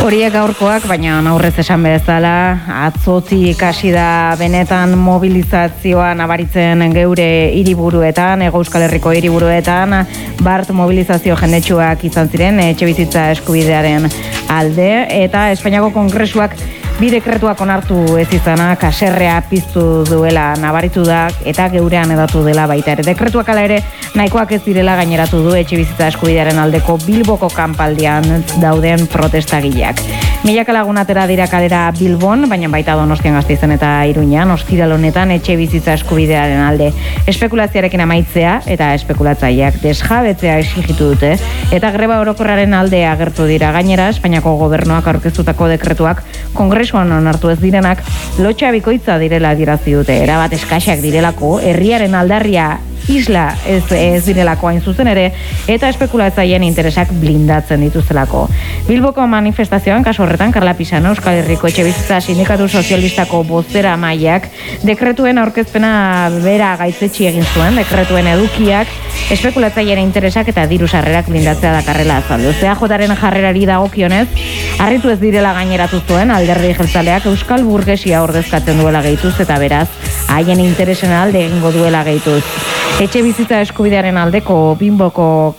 Horiek gaurkoak, baina aurrez esan bezala, atzotik hasi da benetan mobilizazioa nabaritzen geure hiriburuetan, Hego Euskal Herriko hiriburuetan, bart mobilizazio jendetsuak izan ziren, etxebizitza eskubidearen alde, eta Espainiako Kongresuak bi dekretuak onartu ez izanak haserrea piztu duela nabaritu da eta geurean edatu dela baita ere. Dekretuak ala ere nahikoak ez direla gaineratu du etxebizitza eskubidearen aldeko Bilboko kanpaldian dauden protestagileak. Milaka lagun atera dira kalera Bilbon, baina baita Donostian, Gasteizen eta Iruñan, ostiral honetan etxebizitza eskubidearen alde espekulazioarekin amaitzea eta espekulatzaileak desjabetzea exigitu dute eta greba orokorraren alde agertu dira. Gainera, Espainiako gobernuak aurkeztutako dekretuak Kongresuan onartu ez direnak lotxa bikoitza direla adierazi dute. Erabat eskaxak direlako, herriaren aldarria isla ez direlako hain zuzen ere, eta espekulatzaileen interesak blindatzen dituztelako. Bilboko manifestazioan, kasu horretan, Karla Pisano, Euskal Herriko Etxebizitza Sindikatu Sozialistako bozera mailak, dekretuen aurkezpena bera gaitzetsi egin zuen, dekretuen edukiak, espekulatzaileen interesak eta diru sarrerak blindatzea dakarrela azaldu. EAJaren jarrerari dagokionez, harritu ez direla gaineratu zuen, Alderdi Jeltzaleak Euskal Burgesia ordezkatzen duela gehituz eta beraz, haien interesen alde egingo duela gehituz. Etxebizitza eskubidearen aldeko Bilboko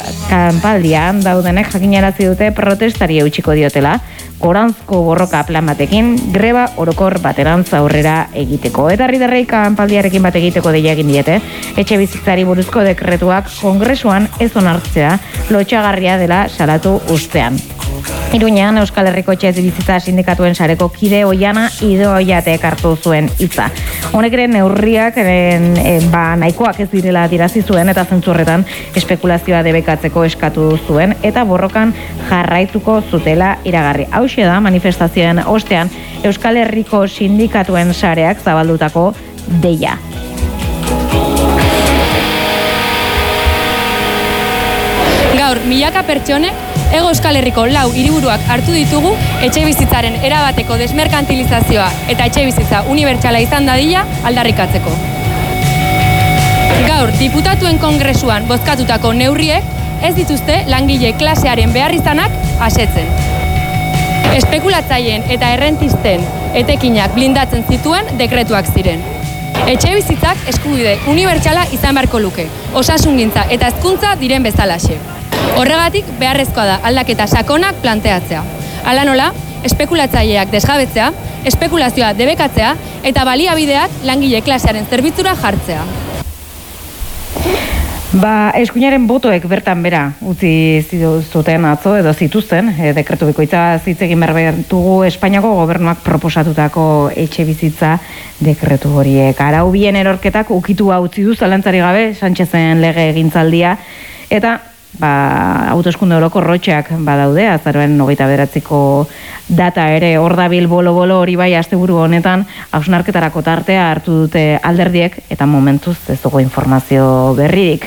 kanpaldian daudenek jakinarazi dute protestari eutxiko diotela, goranzko borroka plan batekin, greba orokor baterantz aurrera egiteko. Eta Ridarrei kanpaldiarekin bat egiteko deia egin diete, etxebizitzari buruzko dekretuak Kongresuan ez onartzea lotxagarria dela salatu ustean. Iruñean, Euskal Herriko Etxebizitza Sindikatuen sareko kide Oiana Idoiatek hartu zuen hitza. Honek ere neurriak nahikoak ez direla adierazi zuen eta zentzu horretan espekulazioa debekatzeko eskatu zuen eta borrokan jarraituko zutela iragarri. Hauxe da manifestazioen ostean Euskal Herriko Sindikatuen sareak zabaldutako deia. Gaur, milaka pertsonek Hego Euskal Herriko 4 hiriburuak hartu ditugu etxebizitzaren erabateko desmerkantilizazioa eta etxebizitza unibertsala izan dadila aldarrikatzeko. Gaur, diputatuen kongresuan bozkatutako neurriek ez dituzte langile klasearen beharrizanak asetzen. Espekulatzaileen eta errentisten etekinak blindatzen zituen dekretuak ziren. Etxebizitzak eskubide unibertsala izan beharko luke, osasungintza eta hezkuntza diren bezalaxe. Horregatik beharrezkoa da aldaketa sakonak planteatzea. Hala nola, espekulatzaileak desjabetzea, espekulazioa debekatzea eta baliabideak langile klasearen zerbitzura jartzea. Eskuinaren botoek bertan bera utzi zuten atzo edo zituzten, dekretu bikoitza hitz egin behar dugu Espainiako gobernuak proposatutako etxebizitza dekretu horiek. Araubien erorketak ukitua utzi du zalantzari gabe Sánchezen lege egintzaldia eta hauteskunde orokorrotxeak badaude, azaroaren 29ko data ere hor dabil bolo-bolo hori bai asteburu honetan hausnarketarako tartea hartu dute alderdiek eta momentuz ez dugu informazio berririk.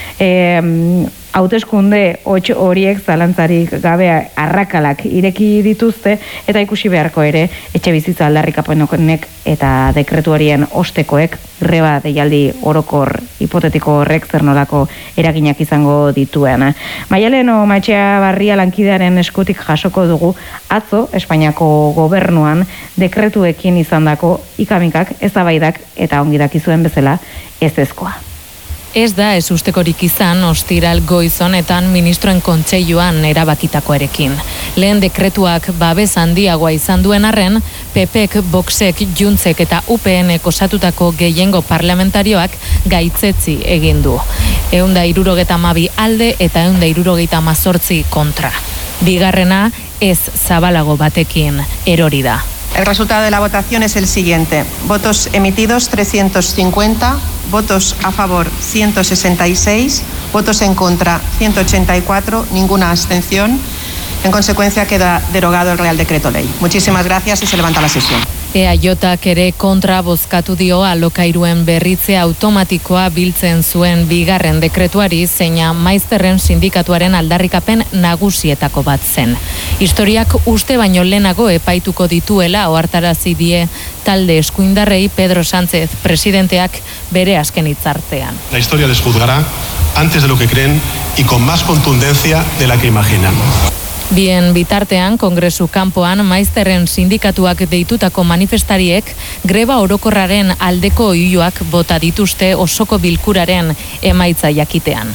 Hauteskunde horiek zalantzarik gabe arrakalak ireki dituzte eta ikusi beharko ere etxebizitza aldarrikapenek eta dekretu horien ostekoek greba deialdi orokor hipotetiko horrek zer nolako eraginak izango dituen. Maialen Matxeabarria lankidearen eskutik jasoko dugu atzo Espainiako gobernuan dekretuekin izandako ikamikak, eztabaidak eta ongi dakizuen bezala ezezkoa. Ez da ez ustekorik izan ostiral goiz honetan ministroen kontseiluan erabakitakoarekin. Lehen dekretuak babes handiagoa izan duen arren, PPek, Voxek, Juntzek eta UPNek osatutako gehiengo parlamentarioak gaitzetzi egin du. 172 alde eta 178 kontra. Bigarrena ez zabalago batekin erori da. El resultado de la votación es el siguiente. Votos emitidos 350, votos a favor 166, votos en contra 184, ninguna abstención. En consecuencia queda derogado el Real Decreto Ley. Muchísimas gracias y se levanta la sesión. EAJak ere kontra bozkatu dio alokairuen berritze automatikoa biltzen zuen bigarren dekretuari zeina maizterren sindikatuaren aldarrikapen nagusietako bat zen. Historiak uste baino lehenago epaituko dituela ohartarazi die talde eskuindarrei Pedro Sánchez presidenteak bere azken hitzartean. La historia les juzgará antes de lo que creen y con más contundencia de la que imaginan. Bien bitartean, Kongresu kanpoan maizterren sindikatuak deitutako manifestariek greba orokorraren aldeko oihuak bota dituzte osoko bilkuraren emaitza jakitean.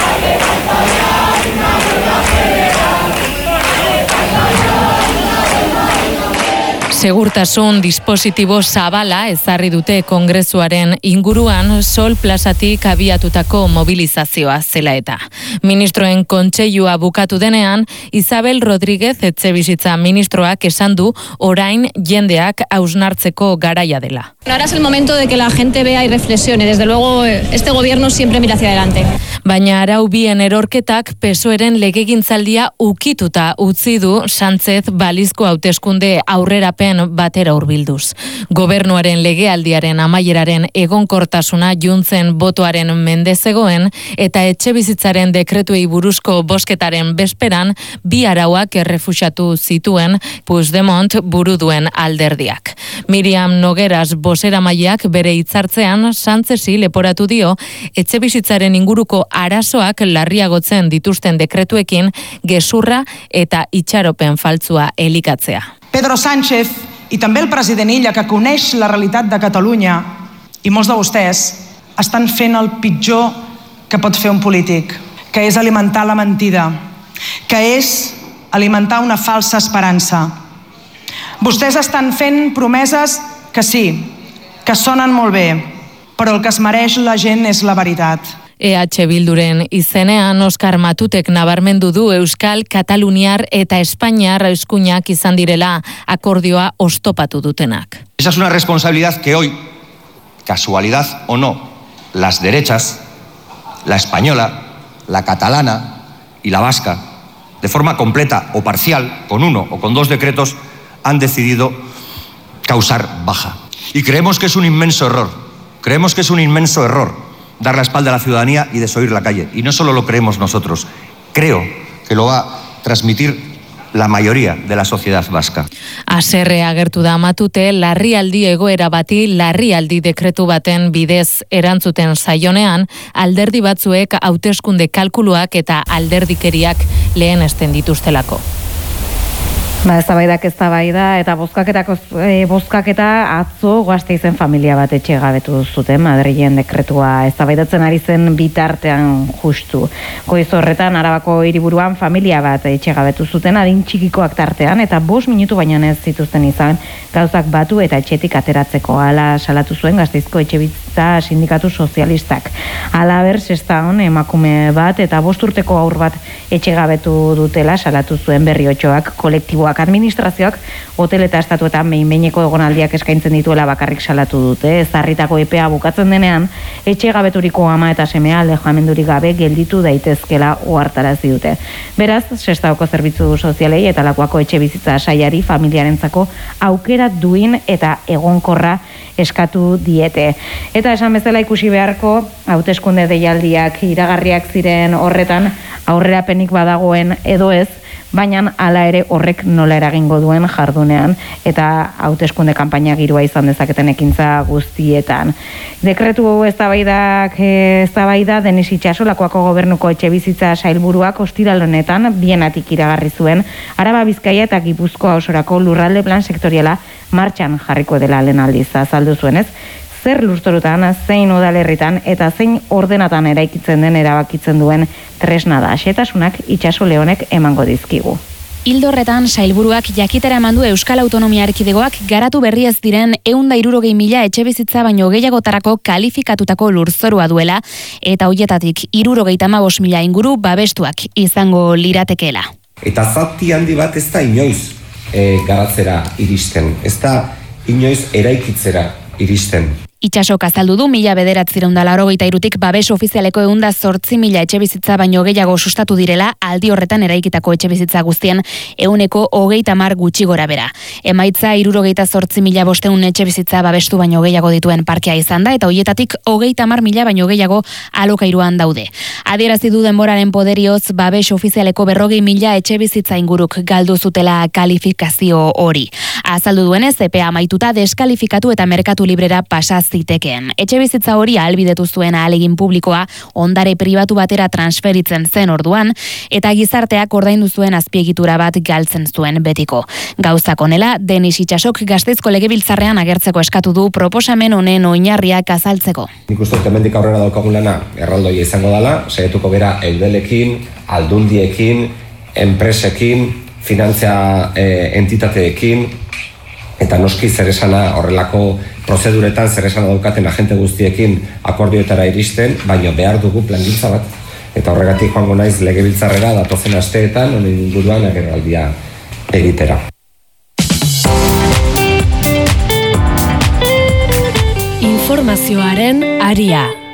Segurtasun dispositibo zabala ezarri dute Kongresuaren inguruan Sol plazatik abiatutako mobilizazioa zela eta. Ministroen kontseilua bukatu denean, Isabel Rodríguez etxebizitza ministroak esan du orain jendeak hausnartzeko garaia dela. Ahora es el momento de que la gente vea y reflexione. Desde luego, este gobierno siempre mira hacia adelante. Baina arau bien erorketak PSOEren legegintzaldia ukituta utzi du Sánchez balizko hauteskunde aurrerapen batera hurbilduz. Gobernuaren legealdiaren amaieraren egonkortasuna juntzen botoaren mende zegoen eta etxebizitzaren dekretuei buruzko bozketaren bezperan bi arauak errefuxatu zituen Puigdemont buru duen alderdiak. Miriam Nogueras bozeramaileak bere hitzartzean Sánchezi leporatu dio etxebizitzaren inguruko arazoak larriagotzen dituzten dekretuekin gezurra eta itxaropen faltsua elikatzea. Pedro Sánchez i també el president Illa, que coneix la realitat de Catalunya, i molts de vostès estan fent el pitjor que pot fer un polític, que és alimentar la mentida, que és alimentar una falsa esperança. Vostès estan fent promeses que sí, que sonen molt bé, però el que es mereix la gent és la veritat. EH Bilduren izenean Oskar Matutek nabarmendu du Euskal, Kataluniar eta Espainiar eskuinak izan direla akordioa oztopatu dutenak. Esa es una responsabilidad que hoy, casualidad o no, las derechas, la española, la catalana y la vasca, de forma completa o parcial, con uno o con dos decretos, han decidido causar baja. Y creemos que es un inmenso error, dar la espalda a la ciudadanía y desoír la calle. Y no solo lo creemos nosotros, creo que lo va a transmitir la mayoría de la sociedad vasca. Haserre agertu da Matute, larrialdi egoera bati larrialdi dekretu baten bidez erantzuten zaionean, alderdi batzuek hauteskunde kalkuluak eta alderdikeriak lehenesten dituztelako. Eztabaida eta bozkaketa atzo Gasteizen familia bat etxe gabetu zuten Madrilen dekretua eztabaidatzen ari zen bitartean justu. Goiz horretan Arabako hiriburuan familia bat etxe gabetu zuten adin txikikoak tartean eta 5 minutu baino ez zituzten izan gauzak batu eta etxetik ateratzeko. Hala salatu zuen Gasteizko etxebizitza sindikatu sozialistak. Halaber Sestaon emakume bat eta 5 urteko haur bat etxe gabetu dutela salatu zuen Berriotxoak kolektiboak. Administrazioak hotel eta estatuetan behin-behineko egonaldiak eskaintzen dituela bakarrik salatu dute. Ezarritako epea bukatzen denean, etxe gabeturiko ama eta semea alojamendurik gabe gelditu daitezkela ohartarazi dute. Beraz, Sestaoko zerbitzu sozialei eta Lakuako etxe bizitza saiari familiarentzako aukera duin eta egonkorra eskatu diete. Eta esan bezala ikusi beharko, hauteskunde deialdiak iragarriak ziren horretan, aurrerapenik badagoen edo ez, baina hala ere horrek nola eragingo duen jardunean eta hauteskunde kanpaina girua izan dezaketen ekintza guztietan. Dekretu eztabaida Denis Itxaso, Lakuako gobernuko etxebizitza sailburuak ostiral honetan bienatik iragarri zuen Araba, Bizkaia eta Gipuzkoa osorako lurralde plan sektoriala martxan jarriko dela lehen aldiz. Azaldu zuenez, zer lurzorutan, zein udalerritan eta zein ordenatan eraikitzen den erabakitzen duen tresna da. Xehetasunak Itxaso Leonek emango dizkigu. Ildo horretan, sailburuak jakitera eman du Euskal Autonomia Erkidegoak garatu berriez diren 160.000 etxebizitza baino gehiagotarako kalifikatutako lurzorua duela eta hoietatik 75.000 inguru babestuak izango liratekeela. Eta zati handi bat ez da inoiz garatzera iristen, ez da inoiz eraikitzera iristen. Itxasok azaldu du 1993tik babes ofizialeko 108.000 etxebizitza baino gehiago sustatu direla aldi horretan eraikitako etxebizitza guztien 130 gutxi gora bera. Emaitza 68.500 etxebizitza babestu baino gehiago dituen parkea izan da eta hoietatik 30.000 baino gehiago alokairuan daude. Adierazi du denboraren poderioz babes ofizialeko 40.000 etxebizitza inguruk galdu zutela kalifikazio hori. Azaldu duenez, epea amaituta deskalifikatu eta merkatu librera pasa zitekeen. Etxebizitza hori ahalbidetu zuen ahalegin publikoa ondare pribatu batera transferitzen zen orduan, eta gizarteak ordaindu zuen azpiegitura bat galtzen zuen betiko. Gauzak honela, Denis Itsasok Gasteizko Legebiltzarrean agertzeko eskatu du proposamen honen oinarriak azaltzeko. Nik uste dut hemendik aurrera daukagun lana erraldoia izango dela, saiatuko bera eudelekin, aldundiekin, enpresekin, finantzia entitateekin, eta noski zeresana horrelako prozeduretan zeresana daukaten agente guztiekin akordioetara iristen, baina behar dugu plangintza bat. Eta horregatik joango naiz Legebiltzarrera datozen asteetan, honen inguruan agerraldia egitera. Informazioaren aria.